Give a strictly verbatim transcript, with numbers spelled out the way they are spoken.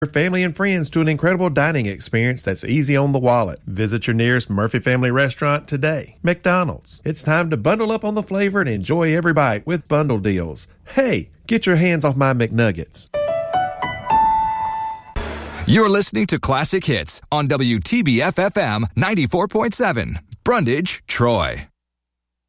your family and friends to an incredible dining experience that's easy on the wallet. Visit your nearest Murphy Family restaurant today. McDonald's. It's time to bundle up on the flavor and enjoy every bite with bundle deals. Hey, get your hands off my McNuggets. You're listening to Classic Hits on W T B F F M ninety-four point seven, Brundage, Troy.